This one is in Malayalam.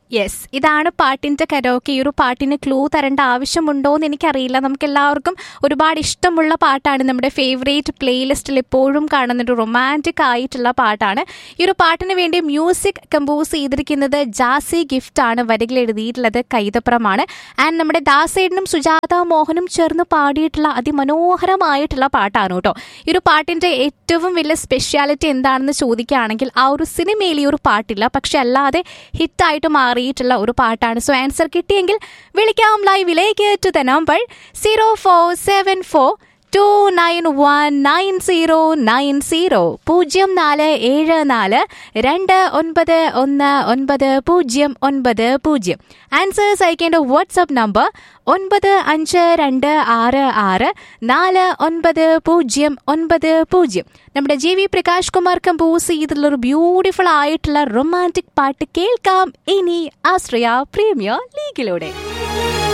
യെസ്, ഇതാണ് പാട്ടിന്റെ കരോക്കെ. ഈ ഒരു പാട്ടിന് ക്ലൂ തരേണ്ട ആവശ്യമുണ്ടോ എന്ന് എനിക്കറിയില്ല. നമുക്ക് എല്ലാവർക്കും ഒരുപാട് ഇഷ്ടമുള്ള പാട്ടാണ്. നമ്മുടെ ഫേവറേറ്റ് പ്ലേലിസ്റ്റിൽ എപ്പോഴും കാണുന്ന ഒരു റൊമാൻറ്റിക് ആയിട്ടുള്ള പാട്ടാണ്. ഈ ഒരു പാട്ടിന് വേണ്ടി മ്യൂസിക് കമ്പോസ് ചെയ്തിരിക്കുന്നത് ജാസി ഗിഫ്റ്റ് ആണ്. വരികൾ എഴുതിയിട്ടുള്ളത് കൈതപ്രമാണ്. ആൻഡ് നമ്മുടെ ദാസേട്ടനും സുജാത മോഹനും ചേർന്ന് പാടിയിട്ടുള്ള അതിമനോഹരമായിട്ടുള്ള പാട്ടാണ് കേട്ടോ. ഈ ഒരു പാട്ടിന്റെ ഏറ്റവും വലിയ സ്പെഷ്യാലിറ്റി എന്താണെന്ന് ചോദിക്കുകയാണെങ്കിൽ ആ ഒരു സിനിമയിൽ ഈ ഒരു പാട്ടില്ല, പക്ഷെ അല്ലാതെ ഹിറ്റായിട്ട് മാറിയിട്ടുള്ള ഒരു പാട്ടാണ്. സോ ആൻസർ കിട്ടിയെങ്കിൽ വിളിക്കാം ലൈവിലേക്ക് ടു ദ നമ്പർ 0474291990 0474291990. ആൻസേഴ്സ് അയക്കേണ്ട വാട്സ്ആപ്പ് നമ്പർ 9526649090. നമ്മുടെ JV പ്രകാശ് കുമാർ കമ്പോസ് ചെയ്തിട്ടുള്ള ഒരു ബ്യൂട്ടിഫുൾ ആയിട്ടുള്ള റൊമാൻറ്റിക് പാട്ട് കേൾക്കാം ഇനി ആശ്രയ പ്രീമിയർ ലീഗിലൂടെ.